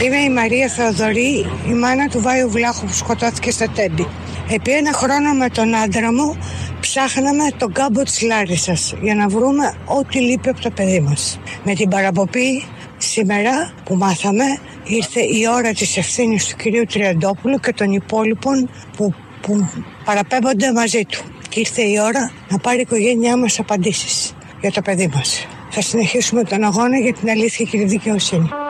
Είμαι η Μαρία Θεοδωρή, η μάνα του Βάιου Βλάχου που σκοτώθηκε στο Τέμπη. Επί ένα χρόνο με τον άντρα μου ψάχναμε τον κάμπο της Λάρισσας για να βρούμε ό,τι λείπει από το παιδί μας. Με την παραπομπή σήμερα που μάθαμε ήρθε η ώρα της ευθύνης του κυρίου Τριαντόπουλου και των υπόλοιπων που παραπέμπονται μαζί του. Και ήρθε η ώρα να πάρει η οικογένειά μας απαντήσεις για το παιδί μας. Θα συνεχίσουμε τον αγώνα για την αλήθεια και τη δικαιοσύνη.